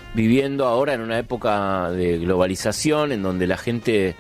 viviendo ahora en una época de globalización en donde la gente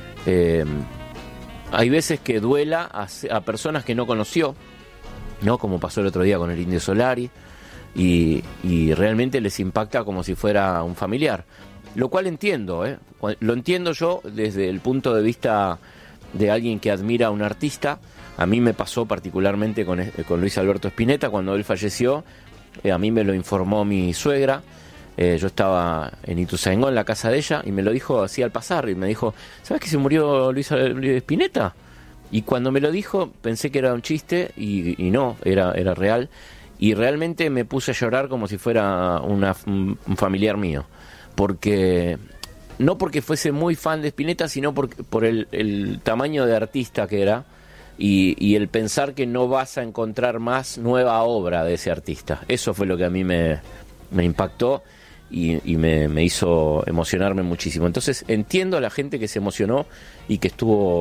hay veces que duela a personas que no conoció, ¿no? Como pasó el otro día con el Indio Solari, y realmente les impacta como si fuera un familiar, lo cual entiendo, lo entiendo yo desde el punto de vista de alguien que admira a un artista. A mí me pasó particularmente con Luis Alberto Spinetta cuando él falleció. A mí me lo informó mi suegra. Yo estaba en Ituzaingó, en la casa de ella, y me lo dijo así al pasar, y me dijo: ¿sabes que se murió Luis Spinetta? Y cuando me lo dijo pensé que era un chiste, y no, era real, y realmente me puse a llorar como si fuera un familiar mío, porque no porque fuese muy fan de Spinetta, sino por el tamaño de artista que era, y el pensar que no vas a encontrar más nueva obra de ese artista. Eso fue lo que a mí me impactó y me hizo emocionarme muchísimo. Entonces entiendo a la gente que se emocionó y que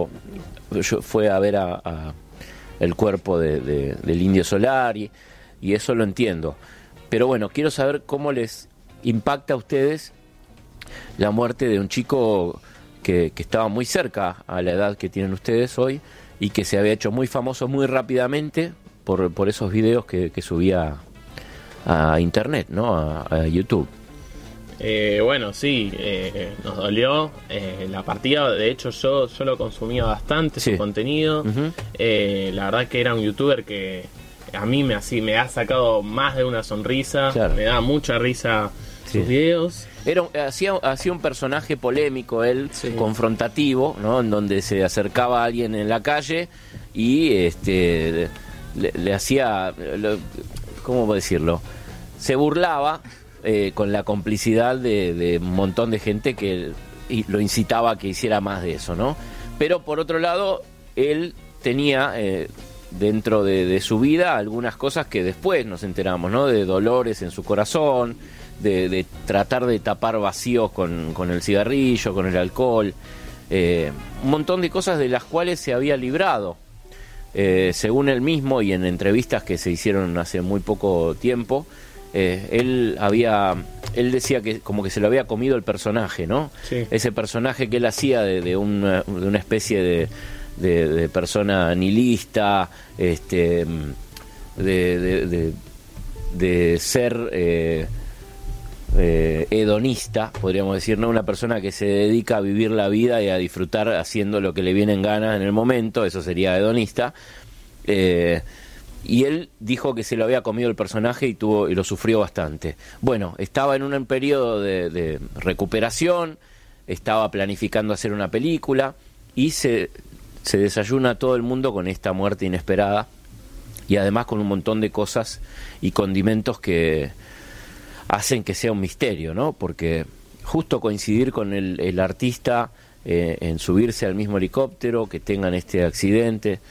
fue a ver a el cuerpo del Indio Solari, y eso lo entiendo. Pero bueno, quiero saber cómo les impacta a ustedes la muerte de un chico que estaba muy cerca a la edad que tienen ustedes hoy, y que se había hecho muy famoso muy rápidamente por esos videos que subía a internet, ¿no? A YouTube. Bueno, sí, nos dolió la partida. De hecho, yo lo consumía bastante, Sí. su contenido. Uh-huh. La verdad que era un youtuber que a mí me ha sacado más de una sonrisa. Claro. Me da mucha risa Sí. sus videos. Hacía un personaje polémico, él, Sí. confrontativo, ¿no? En donde se acercaba a alguien en la calle y le hacía, ¿cómo decirlo? Se burlaba con la complicidad de un montón de gente que lo incitaba a que hiciera más de eso, ¿no? Pero por otro lado, él tenía dentro de su vida algunas cosas que después nos enteramos, ¿no? De dolores en su corazón, de tratar de tapar vacíos con el cigarrillo, con el alcohol, un montón de cosas de las cuales se había librado, según él mismo, y en entrevistas que se hicieron hace muy poco tiempo. Él decía que como que se lo había comido el personaje, ¿no? Sí. Ese personaje que él hacía de una especie de persona nihilista, de ser hedonista, podríamos decir, ¿no? Una persona que se dedica a vivir la vida y a disfrutar haciendo lo que le viene en gana en el momento. Eso sería hedonista. Y él dijo que se lo había comido el personaje y lo sufrió bastante. Bueno, estaba en un periodo de recuperación, estaba planificando hacer una película, y se desayuna todo el mundo con esta muerte inesperada, y además con un montón de cosas y condimentos que hacen que sea un misterio, ¿no? Porque justo coincidir con el artista en subirse al mismo helicóptero, que tengan este accidente.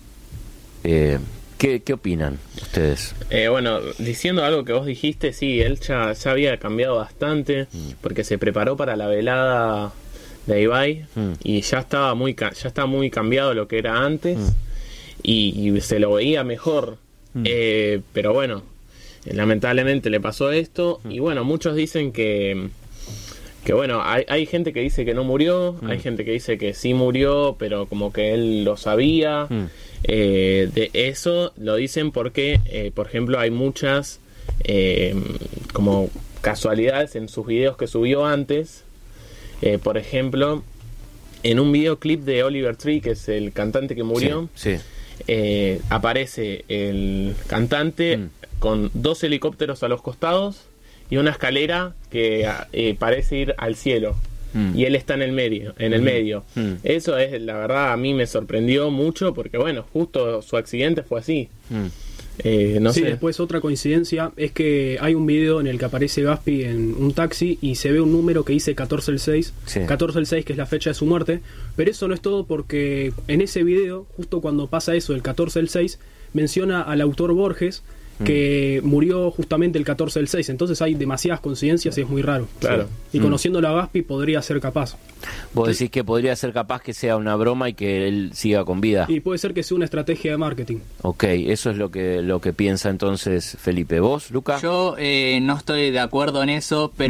¿Qué opinan ustedes? Bueno, diciendo algo que vos dijiste, sí, él ya había cambiado bastante, porque se preparó para la velada de Ibai, y ya estaba muy cambiado lo que era antes, y se lo veía mejor. Pero bueno, lamentablemente le pasó esto, y bueno, muchos dicen que bueno, hay gente que dice que no murió, hay gente que dice que sí murió, pero como que él lo sabía. De eso lo dicen porque, por ejemplo, hay muchas como casualidades en sus videos que subió antes. Por ejemplo, en un videoclip de Oliver Tree, que es el cantante que murió, sí. Aparece el cantante con 2 helicópteros a los costados y una escalera que parece ir al cielo. Y él está en el medio. Eso es, la verdad, a mí me sorprendió mucho, porque bueno, justo su accidente fue así. No sé. Después otra coincidencia es que hay un video en el que aparece Gaspi en un taxi y se ve un número que dice 14 del 6, sí. 14 del 6, que es la fecha de su muerte. Pero eso no es todo, porque en ese video, justo cuando pasa eso, el 14 del 6, menciona al autor Borges, que murió justamente el 14 del 6. Entonces hay demasiadas coincidencias y es muy raro. Claro. Y conociéndolo a Gaspi podría ser capaz. Vos decís que podría ser capaz que sea una broma y que él siga con vida. Y puede ser que sea una estrategia de marketing. Ok, eso es lo que piensa entonces Felipe. ¿Vos, Luca? Yo no estoy de acuerdo en eso, pero